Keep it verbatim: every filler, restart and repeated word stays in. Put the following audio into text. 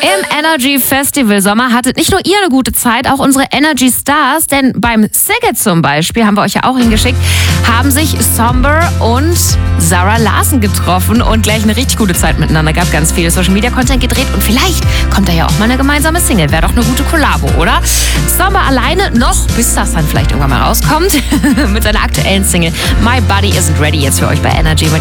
Im Energy Festival Sommer hattet nicht nur ihr eine gute Zeit, auch unsere Energy Stars, denn beim Szeged zum Beispiel, haben wir euch ja auch hingeschickt, haben sich Somber und Zara Larsson getroffen und gleich eine richtig gute Zeit miteinander. Gab ganz viel Social Media Content gedreht und vielleicht kommt da ja auch mal eine gemeinsame Single. Wäre doch eine gute Kollabo, oder? Somber alleine noch, bis das dann vielleicht irgendwann mal rauskommt, mit seiner aktuellen Single My Body Isn't Ready jetzt für euch bei Energy.